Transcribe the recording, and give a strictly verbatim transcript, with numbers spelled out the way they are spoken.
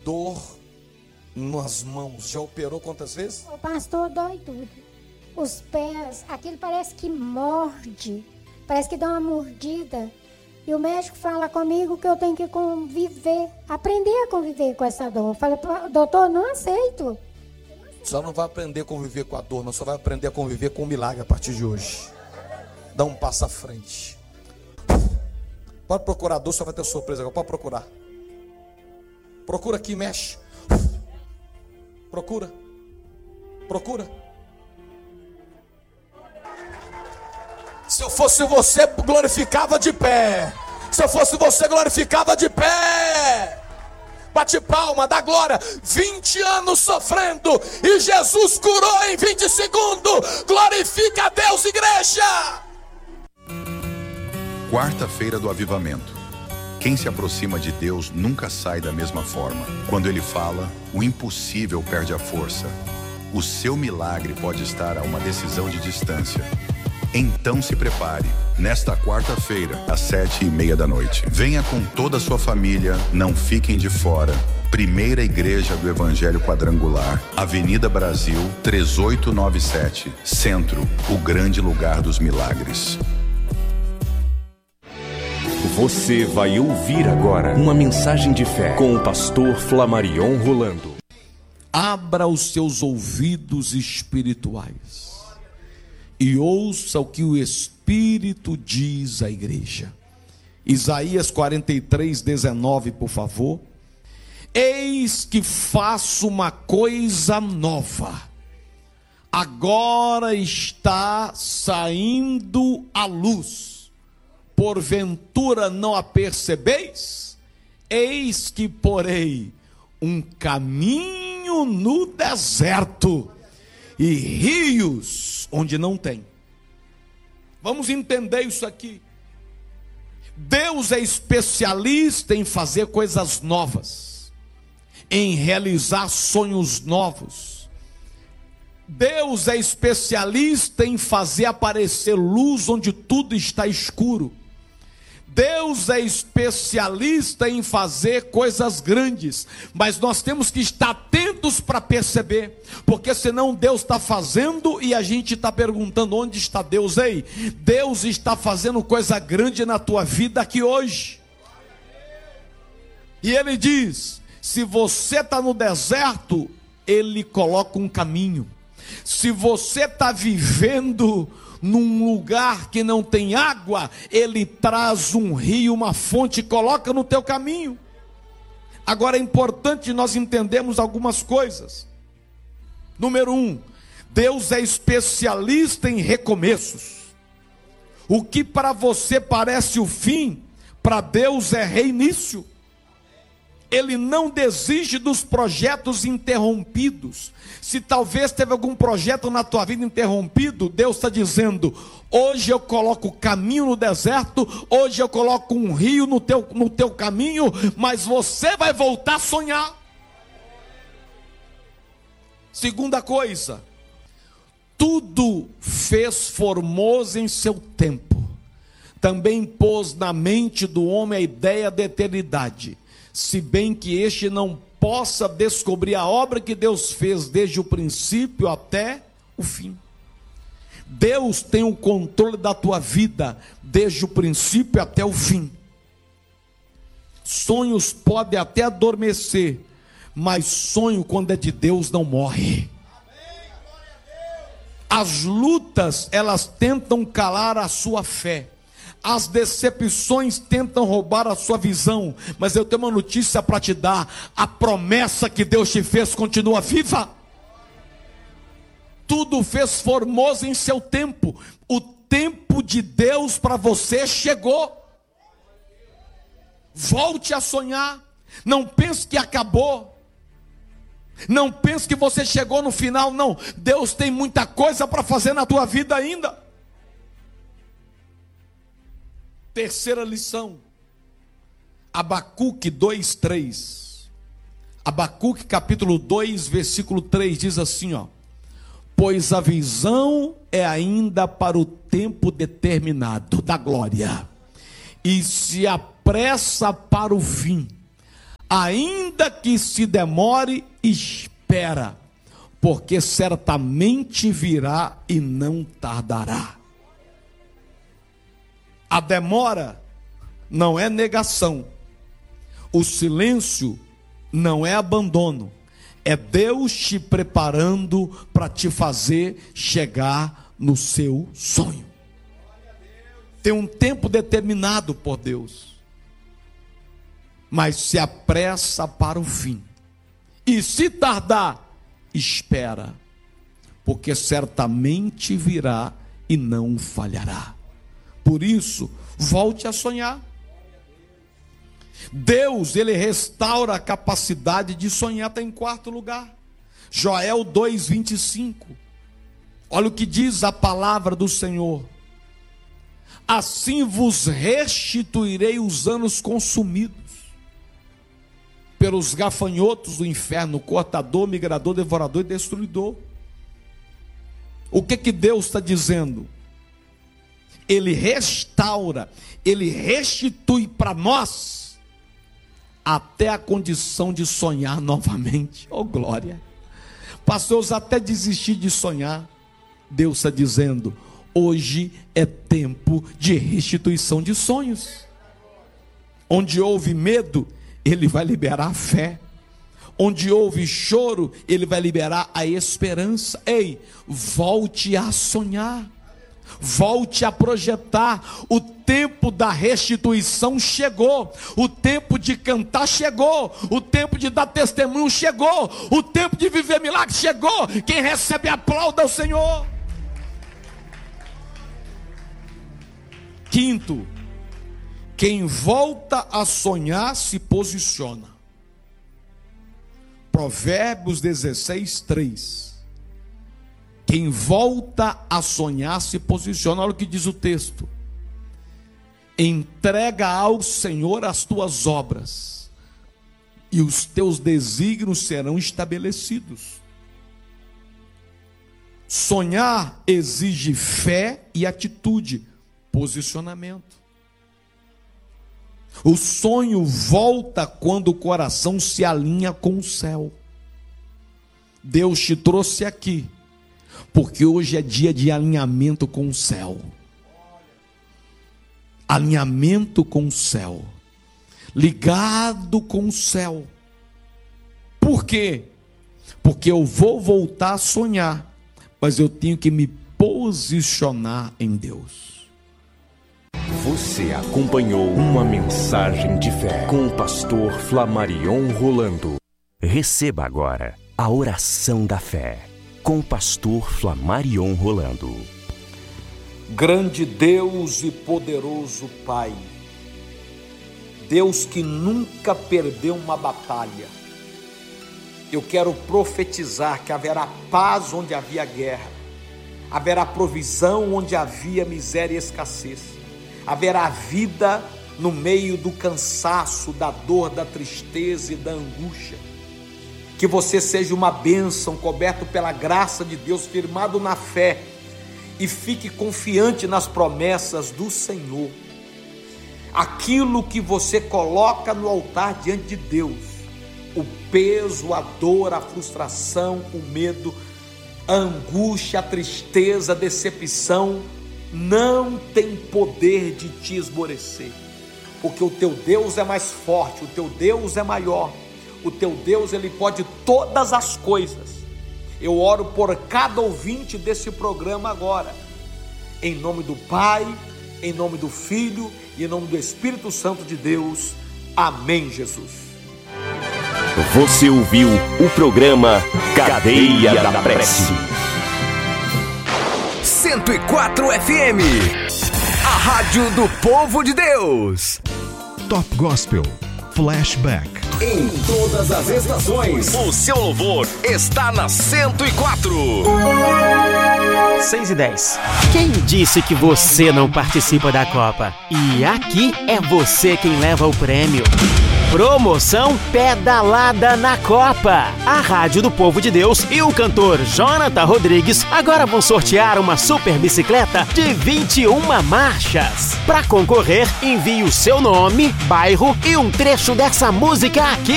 dor nas mãos. Já operou quantas vezes? O pastor dói tudo. Os pés, aquilo parece que morde. Parece que dá uma mordida. E o médico fala comigo que eu tenho que conviver, aprender a conviver com essa dor. Eu falei, doutor, não aceito. Só não vai aprender a conviver com a dor, não. Só vai aprender a conviver com o milagre a partir de hoje. Dá um passo à frente. Pode procurar a dor, só vai ter surpresa agora. Pode procurar. Procura aqui, mexe. Procura. Procura. Se eu fosse você, glorificava de pé. Se eu fosse você, glorificava de pé. Bate palma, dá glória. vinte anos sofrendo e Jesus curou em vinte segundos. Glorifica a Deus, igreja. Quarta-feira do Avivamento. Quem se aproxima de Deus nunca sai da mesma forma. Quando Ele fala, o impossível perde a força. O seu milagre pode estar a uma decisão de distância. Então se prepare, nesta quarta-feira, às sete e meia da noite. Venha com toda a sua família, não fiquem de fora. Primeira Igreja do Evangelho Quadrangular, Avenida Brasil, três oito nove sete, Centro, o grande lugar dos milagres. Você vai ouvir agora uma mensagem de fé com o pastor Flamarion Rolando. Abra os seus ouvidos espirituais e ouça o que o Espírito diz à igreja. Isaías quarenta e três, dezenove, por favor. Eis que faço uma coisa nova, agora está saindo a luz, porventura não a percebeis? Eis que porei um caminho no deserto e rios onde não tem. Vamos entender isso aqui. Deus é especialista em fazer coisas novas, em realizar sonhos novos. Deus é especialista em fazer aparecer luz onde tudo está escuro. Deus é especialista em fazer coisas grandes, mas nós temos que estar atentos para perceber, porque senão Deus está fazendo e a gente está perguntando onde está Deus. Ei, Deus está fazendo coisa grande na tua vida aqui hoje. E Ele diz, se você está no deserto, Ele coloca um caminho. Se você está vivendo num lugar que não tem água, Ele traz um rio, uma fonte, e coloca no teu caminho. Agora é importante nós entendermos algumas coisas. Número um, Deus é especialista em recomeços. O que para você parece o fim, para Deus é reinício. Ele não desiste dos projetos interrompidos. Se talvez teve algum projeto na tua vida interrompido, Deus está dizendo, hoje eu coloco caminho no deserto, hoje eu coloco um rio no teu, no teu caminho, mas você vai voltar a sonhar. Segunda coisa, tudo fez formoso em seu tempo, também pôs na mente do homem a ideia da eternidade, se bem que este não possa descobrir a obra que Deus fez desde o princípio até o fim. Deus tem o controle da tua vida desde o princípio até o fim. Sonhos podem até adormecer, mas sonho quando é de Deus não morre. As lutas, elas tentam calar a sua fé. As decepções tentam roubar a sua visão, mas eu tenho uma notícia para te dar: a promessa que Deus te fez continua viva. Tudo fez formoso em seu tempo. O tempo de Deus para você chegou. Volte a sonhar. Não pense que acabou. Não pense que você chegou no final. Não, Deus tem muita coisa para fazer na tua vida ainda. Terceira lição, Abacuque dois, três. Abacuque capítulo dois, versículo três, diz assim, ó: pois a visão é ainda para o tempo determinado da glória, e se apressa para o fim. ainda que se demore, espera, porque certamente virá e não tardará. A demora não é negação. O silêncio não é abandono. É Deus te preparando para te fazer chegar no seu sonho. Tem um tempo determinado por Deus, mas se apressa para o fim. E se tardar, espera, porque certamente virá e não falhará. Por isso, volte a sonhar. Deus, ele restaura a capacidade de sonhar. Está em quarto lugar. Joel dois, vinte e cinco. Olha o que diz a palavra do Senhor. Assim vos restituirei os anos consumidos pelos gafanhotos do inferno, cortador, migrador, devorador e destruidor. O que que Deus está dizendo? Ele restaura, ele restitui para nós até a condição de sonhar novamente. Oh glória! Pastor, eu até desisti de sonhar. Deus está dizendo, hoje é tempo de restituição de sonhos. Onde houve medo, ele vai liberar a fé. Onde houve choro, ele vai liberar a esperança. Ei, volte a sonhar. Volte a projetar. O tempo da restituição chegou. O tempo de cantar chegou. O tempo de dar testemunho chegou. O tempo de viver milagre chegou. Quem recebe, aplauda o Senhor. Quinto, quem volta a sonhar se posiciona. Provérbios dezesseis, três. Quem volta a sonhar se posiciona. Olha o que diz o texto. Entrega ao Senhor as tuas obras, e os teus desígnios serão estabelecidos. Sonhar exige fé e atitude, posicionamento. O sonho volta quando o coração se alinha com o céu. Deus te trouxe aqui porque hoje é dia de alinhamento com o céu. Alinhamento com o céu. Ligado com o céu. Por quê? Porque eu vou voltar a sonhar, mas eu tenho que me posicionar em Deus. Você acompanhou uma mensagem de fé com o pastor Flamarion Rolando. Receba agora a oração da fé com o pastor Flamarion Rolando. Grande Deus e poderoso Pai, Deus que nunca perdeu uma batalha, eu quero profetizar que haverá paz onde havia guerra, haverá provisão onde havia miséria e escassez, haverá vida no meio do cansaço, da dor, da tristeza e da angústia. Que você seja uma bênção, coberto pela graça de Deus, firmado na fé, e fique confiante nas promessas do Senhor. Aquilo que você coloca no altar diante de Deus, o peso, a dor, a frustração, o medo, a angústia, a tristeza, a decepção, não tem poder de te esmorecer, porque o teu Deus é mais forte, o teu Deus é maior, o teu Deus, ele pode todas as coisas. Eu oro por cada ouvinte desse programa agora, em nome do Pai, em nome do Filho e em nome do Espírito Santo de Deus. Amém, Jesus. Você ouviu o programa Cadeia da Prece. cento e quatro F M, a rádio do povo de Deus. Top Gospel, Flashback. Em todas as estações, o seu louvor está na cento e quatro. seis e dez. Quem disse que você não participa da Copa? E aqui é você quem leva o prêmio. Promoção Pedalada na Copa. A Rádio do Povo de Deus e o cantor Jonathan Rodrigues agora vão sortear uma super bicicleta de vinte e uma marchas. Para concorrer, envie o seu nome, bairro e um trecho dessa música aqui.